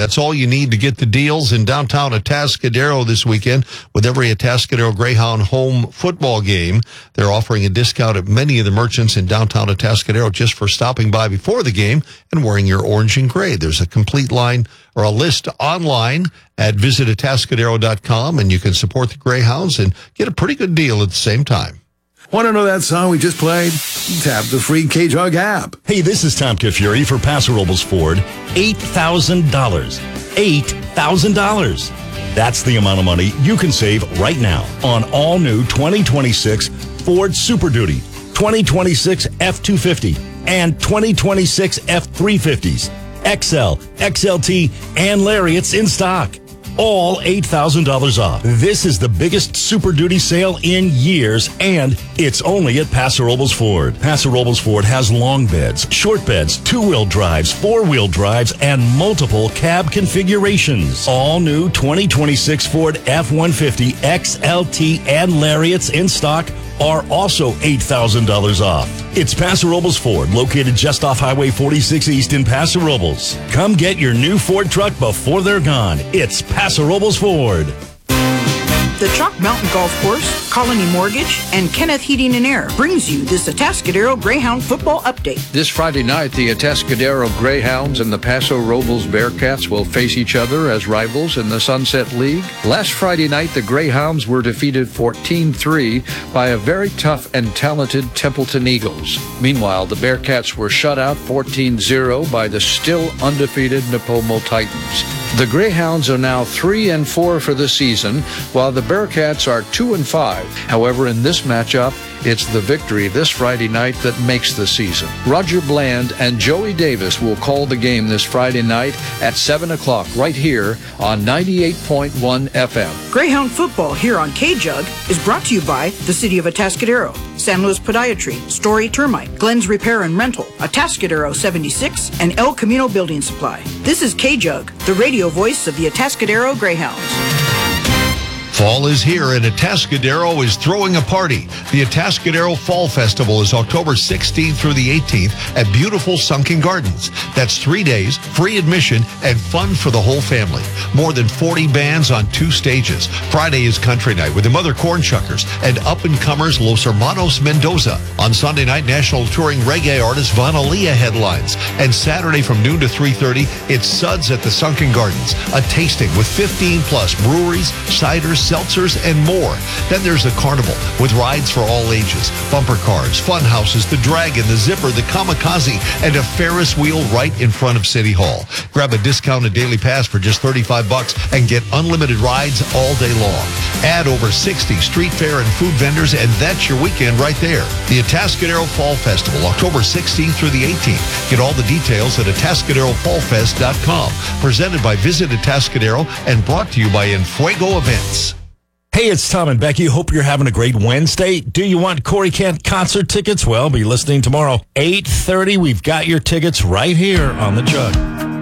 That's all you need to get the deals in downtown Atascadero this weekend. With every Atascadero Greyhound home football game, they're offering a discount at many of the merchants in downtown Atascadero just for stopping by before the game and wearing your orange and gray. There's a complete line or a list online at visitatascadero.com, and you can support the Greyhounds and get a pretty good deal at the same time. Want to know that song we just played? Tap the free K-Jug app. Hey, this is Tom Kifuri for Paso Robles Ford. $8,000. $8,000. That's the amount of money you can save right now on all new 2026 Ford Super Duty, 2026 F-250, and 2026 F-350s. XL, XLT, and Lariats in stock. All $8,000 off. This is the biggest Super Duty sale in years, and it's only at Paso Robles Ford. Paso Robles Ford has long beds, short beds, two-wheel drives, four-wheel drives, and multiple cab configurations. All new 2026 Ford F-150, XLT, and Lariats in stock are also $8,000 off. It's Paso Robles Ford, located just off Highway 46 East in Paso Robles. Come get your new Ford truck before they're gone. It's Paso Robles Ford. The Chalk Mountain Golf Course, Colony Mortgage, and Kenneth Heating and Air brings you this Atascadero Greyhound football update. This Friday night, the Atascadero Greyhounds and the Paso Robles Bearcats will face each other as rivals in the Sunset League. Last Friday night, the Greyhounds were defeated 14-3 by a very tough and talented Templeton Eagles. Meanwhile, the Bearcats were shut out 14-0 by the still undefeated Napomo Titans. The Greyhounds are now 3-4 for the season, while the Bearcats are 2-5. However, in this matchup, it's the victory this Friday night that makes the season. Roger Bland and Joey Davis will call the game this Friday night at 7 o'clock right here on 98.1 FM. Greyhound football here on K-Jug is brought to you by the City of Atascadero, San Luis Podiatry, Story Termite, Glenn's Repair and Rental, Atascadero 76, and El Camino Building Supply. This is K-Jug, the radio voice of the Atascadero Greyhounds. Fall is here, and Atascadero is throwing a party. The Atascadero Fall Festival is October 16th through the 18th at beautiful Sunken Gardens. That's 3 days, free admission, and fun for the whole family. More than 40 bands on 2 stages. Friday is country night with the Mother Cornshuckers and up-and-comers Los Hermanos Mendoza. On Sunday night, national touring reggae artist Vanalia headlines. And Saturday from noon to 3:30, it's Suds at the Sunken Gardens, a tasting with 15-plus breweries, ciders, seltzers, and more. Then there's the carnival with rides for all ages, bumper cars, fun houses, the Dragon, the Zipper, the Kamikaze, and a Ferris wheel right in front of City Hall. Grab a discounted daily pass for just $35 and get unlimited rides all day long. Add over 60 street fair and food vendors, and that's your weekend right there. The Atascadero Fall Festival, October 16th through the 18th. Get all the details at AtascaderoFallFest.com. Presented by Visit Atascadero and brought to you by Enfuego Events. Hey, it's Tom and Becky. Hope you're having a great Wednesday. Do you want Corey Kent concert tickets? Well, be listening tomorrow, 8:30. We've got your tickets right here on the Jug.